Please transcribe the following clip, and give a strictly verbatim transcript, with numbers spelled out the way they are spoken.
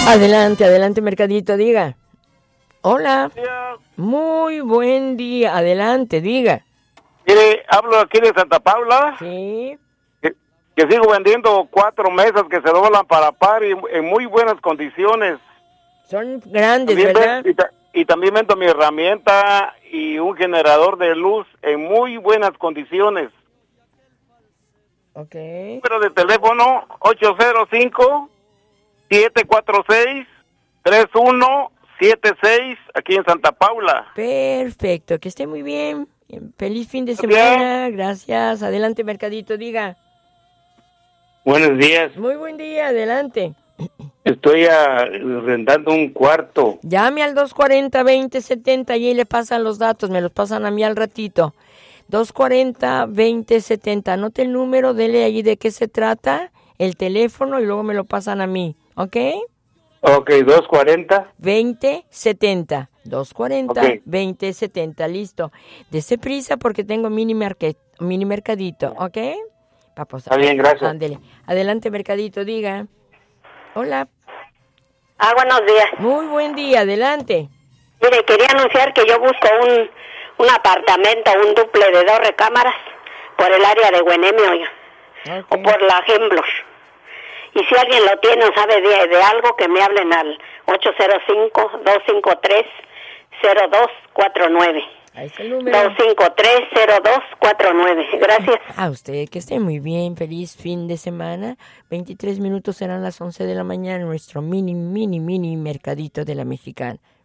Adelante, adelante, Mercadito, diga. Hola. Días. Muy buen día. Adelante, diga. Mire, hablo aquí de Santa Paula. Sí. Que, que sigo vendiendo cuatro mesas que se doblan para par y en muy buenas condiciones. Son grandes, También ¿verdad? ven- y, ta- y también vendo mi herramienta y un generador de luz en muy buenas condiciones. Ok. Número de teléfono ocho cero cinco, siete cuatro seis, tres uno siete seis aquí en Santa Paula. Perfecto, que esté muy bien. Feliz fin de Muy bien. semana. Gracias. Adelante, Mercadito, diga. Buenos días. Muy buen día, adelante. Estoy ah, rentando un cuarto. Llame al dos cuarenta, veinte setenta y ahí le pasan los datos, me los pasan a mí al ratito. dos cuarenta, veinte setenta, anote el número, dele allí de qué se trata, el teléfono y luego me lo pasan a mí, ¿ok? Ok, doscientos cuarenta. veinte setenta, dos cuarenta, Ok. veinte setenta, listo. Dese prisa porque tengo mini, market, mini mercadito, ¿ok? Vamos, Está bien, gracias. ándele. Adelante, Mercadito, diga. Hola. Ah, buenos días. Muy buen día, adelante. Mire, quería anunciar que yo busco un, un apartamento, un duple de dos recámaras por el área de Güenemio, oiga, Ok. o por la Gemblos. Y si alguien lo tiene o sabe de, de algo, que me hablen al ocho cero cinco, dos cinco tres, cero dos cuatro nueve. Ahí está el número. dos cinco tres, cero dos cuatro nueve. Gracias. A usted, que esté muy bien, feliz fin de semana. veintitrés minutos serán las once de la mañana, nuestro mini, mini, mini mercadito de la Mexicana.